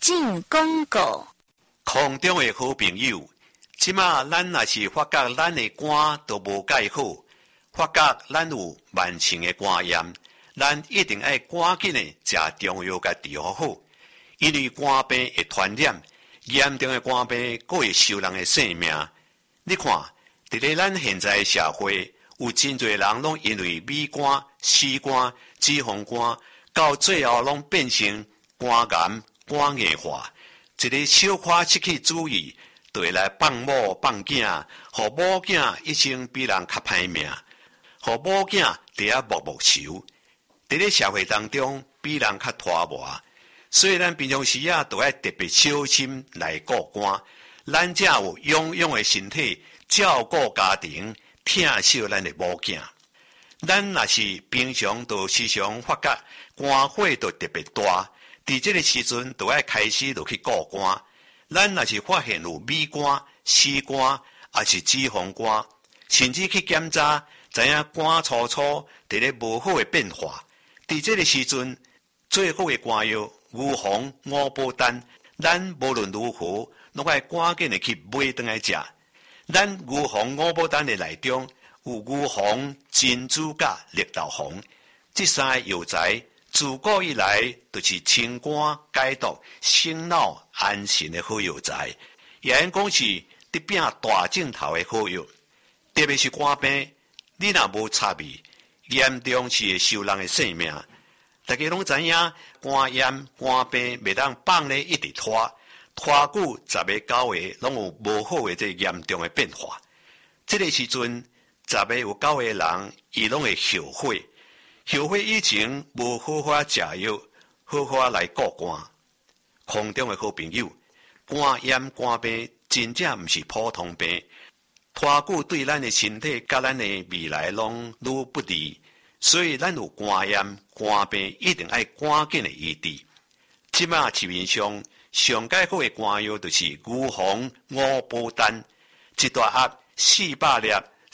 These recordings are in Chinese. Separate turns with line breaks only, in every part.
进广告。
空中的好朋友，即马咱若是发觉咱的肝都无介好，发觉咱有慢性的肝炎，咱一定要赶紧的食中药甲治疗好，因为肝病会传染，严重的肝病佫会收人的性命。你看，伫咧咱现在的社会，有真侪人拢因为米肝、食肝、脂肪肝，到最后拢变成肝癌、肝硬化。一个小可失去主意，就会来放某放囝，互某囝一生比人较歹命，互某囝伫遐默默愁。伫咧社会当中，比人较拖磨，所以咱平常时都要特别小心来顾肝。咱才有臃肿的身体，照顾家庭，疼惜咱的某囝。咱若是平常都时常发觉肝火都特别大。伫这个时阵，就要开始去顾肝。咱若是发现有米肝、食肝，也是脂肪肝，甚至去检查，知影肝粗粗伫咧无好的变化。伫这个时阵，最好的肝药牛黄、五宝丹，咱无论如何，拢要赶紧的去买回来食。咱牛黄、五宝丹的内中有牛黄、珍珠甲绿豆黄，这三个药材。自古以来，就是清肝解毒、醒脑安神的好药材，也因讲是得拼大镜头的好药。特别是肝病，你若无插味，严重是会收人的性命。大家拢知影，肝炎、肝病袂当放咧一直拖久10个9个，拢有无好的这严重的变化。这个时阵，10个有9个人，伊拢会后悔。后悔以前无好好食药，好好来顾肝。空中的好朋友，肝炎、肝病真正毋是普通病，拖久对咱的身体甲咱的未来拢愈不利，所以咱有肝炎、肝病一定要赶紧的医治。即马市面上上介好的肝药就是牛黄、五宝丹，一大盒400粒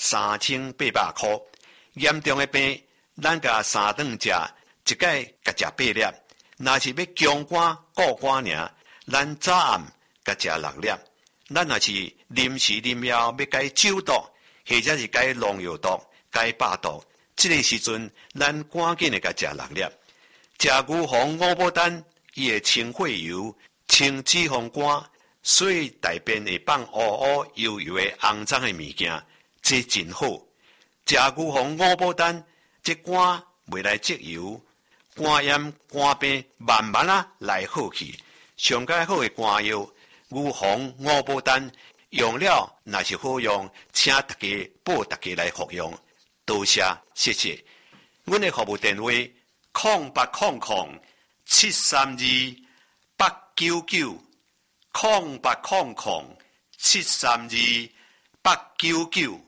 ，3800块。严重的病。咱甲3顿食，一摆甲食8粒。若是要强肝顾肝尔，咱早暗甲食6粒。咱若是临时临了要甲伊酒毒，或者是甲伊农药毒、甲伊百毒，这个时阵咱赶紧的甲食6粒。食牛黄、五宝丹，伊会清血油、清脂肪肝，所以大便会放乌乌油油的肮脏的物件，这真好。食牛黄、五宝丹。这肝袂来积油，肝炎、肝病慢慢来好去。上介好的肝药，牛黄、五宝丹用了，若是好用，请大家报大家来服用。多谢，谢谢。阮的服务电话：0800-732-899，0800-732-899。